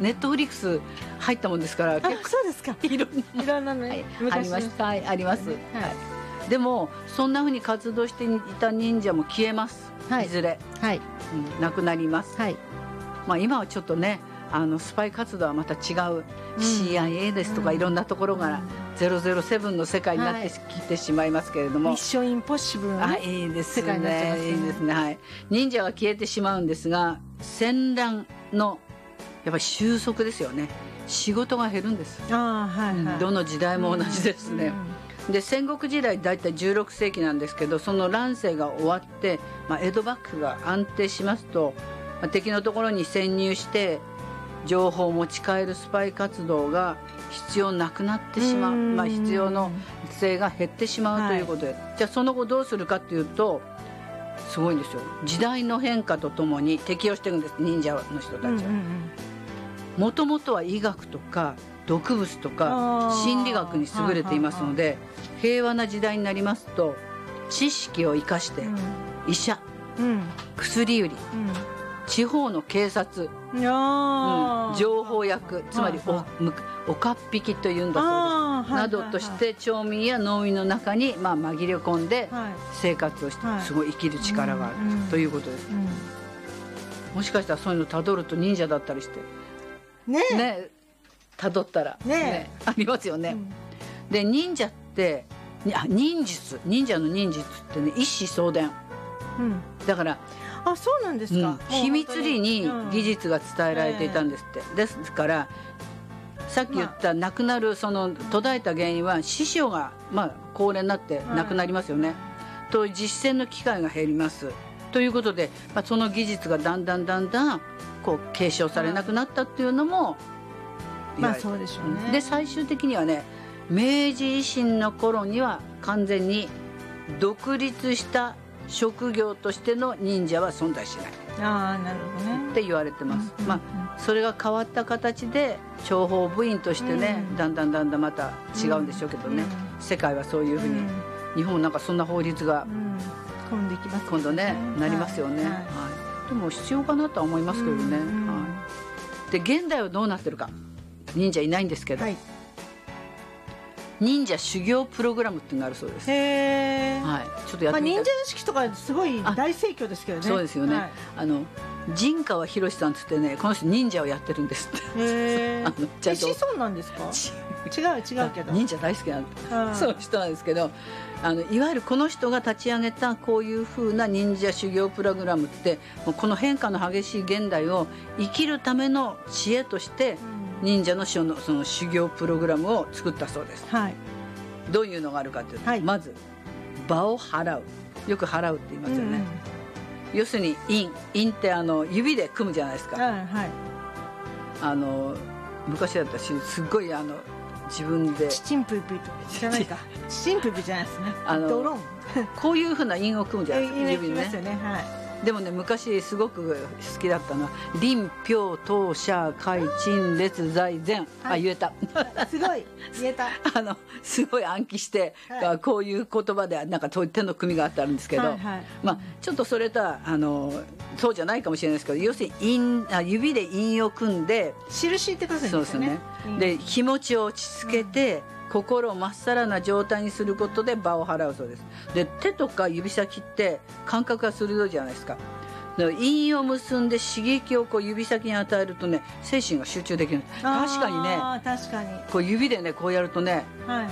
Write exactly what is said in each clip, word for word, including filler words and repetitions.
ネットフリックス入ったもんですから、 結構そうですか、 いろんな、 いろんなの、 はい、 昔のあります、はい、あります、 はいはい、でもそんなふうに活動していた忍者も消えます、はい、いずれ、はい、うん、なくなります、はい、まあ、今はちょっとね、あのスパイ活動はまた違う、うん、シーアイエー ですとか、うん、いろんなところが、うん、ゼロゼロセブンの世界になってきてしまいますけれども、 ミッションインポッシブルの、ね、 あ、いいですね、いいですね、はい、忍者は消えてしまうんですが、戦乱のやっぱり収束ですよね、仕事が減るんです。あ、はいはい、どの時代も同じですね、うん、で戦国時代だいたいじゅうろくせいきなんですけど、その乱世が終わって、まあ、江戸幕府が安定しますと、まあ、敵のところに潜入して情報を持ち帰るスパイ活動が必要なくなってしまう、まあ、必要の性が減ってしまうということで、はい、じゃあその後どうするかっていうと、すごいんですよ、時代の変化とともに適応していくんです、忍者の人たちは。もともとは医学とか毒物とか心理学に優れていますので、平和な時代になりますと知識を生かして医者、うん、薬売り、うん、地方の警察、うん、情報役、つまり お, おかっぴきというんだそうです、などとして町民や農民の中に、まあ、紛れ込んで生活をして、はい、すごい生きる力がある、うん、ということです、うん、もしかしたらそういうのたどると忍者だったりしてねえ、ね、たどったら、ねね、ありますよね、うん、で忍者ってあ忍術、忍者の忍術ってね、一子相伝、うん、だから、 あ、そうなんですか、うん、 秘密裏に技術が伝えられていたんですって、うん、ですからさっき言った亡くなる、その途絶えた原因は師匠が、まあ、高齢になって亡くなりますよね、はい、と実践の機会が減りますということで、まあ、その技術がだんだんだんだんこう継承されなくなったっていうのも、 まあそうでしょうね。 で最終的にはね、明治維新の頃には完全に独立した職業としての忍者は存在しない、 あー、なるほどね、 って言われてます、うんうんうん、まあ、それが変わった形で諜報部員としてね、うん、だんだんだんだんまた違うんでしょうけどね、うん、世界はそういうふうに、うん、日本なんかそんな法律が、うん、 今度きますね、 今度ね、なりますよね、はいはい、でも必要かなとは思いますけどね、うんうん、はい、で現代はどうなってるか、忍者いないんですけど、はい、忍者修行プログラムっていうのがあるそうです。 へー、 はい、ちょっとやってみたい、 まあ、忍者屋敷とかすごい大盛況ですけどね。 そうですよね、はい、あの陣川博さんつってね、この人忍者をやってるんですって。 へー、あのちゃんと子孫なんですか？違う違うけど忍者大好きなんでそういう人なんですけど、あのいわゆるこの人が立ち上げたこういう風な忍者修行プログラムって、もうこの変化の激しい現代を生きるための知恵として、うん、忍者のその、その修行プログラムを作ったそうです、はい、どういうのがあるかというと、はい、まず場を払う、よく払うって言いますよね、うん、要するに印、印ってあの指で組むじゃないですか、はいはい、あの昔だったらすっごいあの自分でチチンプープーとかじゃないかチチンプープーじゃないですね、あのドロンこういうふうな印を組むじゃないですか、 指にね、はい、 でもね、昔すごく好きだったのは臨氷当社海陳列在前、はい、あ、言えたすごい言えたあのすごい暗記して、はい、こういう言葉でなんか手の組みがあってあるんですけど、はいはい、まあ、ちょっとそれとはあのそうじゃないかもしれないですけど、要するに印あ指で印を組んで印って書くんですよね。 そうですね、で気持ちを落ち着けて、うん、心をまっさらな状態にすることで場を払うそうです。で手とか指先って感覚が鋭いじゃないですか。印を結んで刺激をこう指先に与えるとね、精神が集中できる。確かにね、 確かにこう指でねこうやるとね、 はいはい、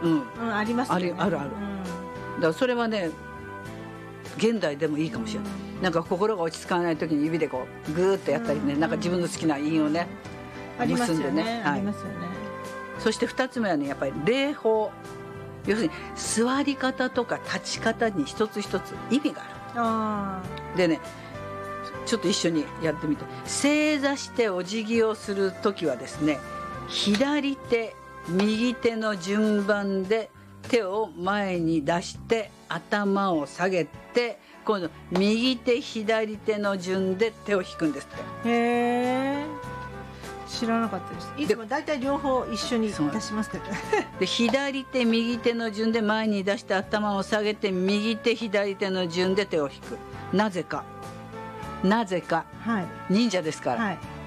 うん、うん、ありますよね、 あるあるある、うん、だからそれはね現代でもいいかもしれない、うん、なんか心が落ち着かない時に指でこうグーッとやったりね、うん、なんか自分の好きな印をね、 うん、 結んでね、 ね、はい、ありますよね。 そしてふたつめはね、やっぱり礼法、要するに座り方とか立ち方に一つ一つ意味がある。あでね、ちょっと一緒にやってみて。正座してお辞儀をするときはですね、左手右手の順番で手を前に出して頭を下げて、今度右手左手の順で手を引くんですって。 へー、知らなかったです。いつもだいたい両方一緒に出しますけどで左手右手の順で前に出して頭を下げて、右手左手の順で手を引く。なぜかなぜか、はい、忍者ですから、はい、